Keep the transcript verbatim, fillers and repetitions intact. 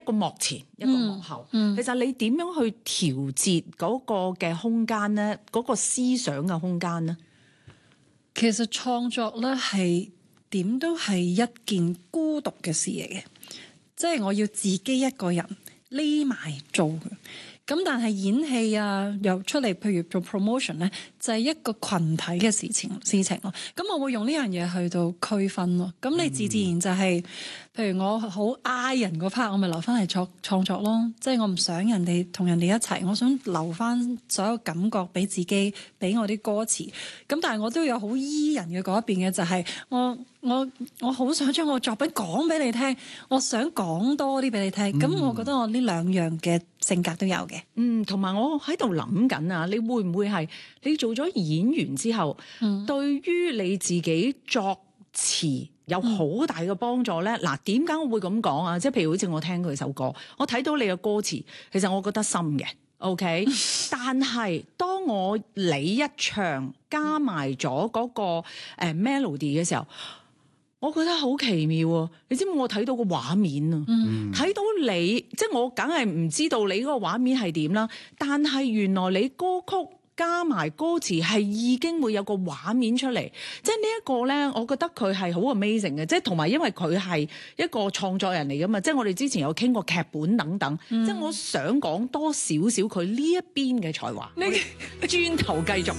一個幕前一個幕後， 嗯嗯、 其實你點樣去調節嗰個嘅空間咧？嗰、嗰個思想嘅空間咧？ 其實創作咧係點都係一件孤獨嘅事嚟嘅，即係我要自己一個人匿埋做嘅。咁但係演戲啊，又出嚟，譬如做 promotion 咧，就係一個群體嘅事情事情咯。咁我會用呢樣嘢去到區分咯。咁你自自然就係、是，譬如我好嗌人嗰 part，我咪留翻嚟創創作咯。即係我唔想人哋同人哋一齊，我想留翻所有感覺俾自己，俾我啲歌詞。咁但係我都有好依人嘅嗰一邊嘅，就係、是、我我我好想將我作品講俾你聽，我想講多啲俾你聽。咁、嗯、我覺得我呢兩樣嘅性格都有嘅。 嗯，同埋我喺度諗緊啊，你會唔會係你做咗演員之後，嗯、對於你自己作詞有好大嘅幫助咧？嗱、嗯，點解我會咁講啊？即係譬如好似我聽佢首歌，我睇到你嘅歌詞，其實我覺得深嘅，OK。但係當我你一唱加埋咗嗰個誒 melody 嘅時候，我覺得好奇妙啊！你知唔知我睇到個畫面啊？睇、嗯、到你，即係我梗係唔知道你嗰個畫面係點啦。但係原來你歌曲加埋歌詞係已經會有個畫面出嚟，即係呢一個咧，我覺得佢係好 amazing 嘅。即係同埋因為佢係一個創作人嚟噶嘛，即係我哋之前有傾過劇本等等。嗯、即係我想講多少少佢呢一邊嘅才華。呢轉頭繼續。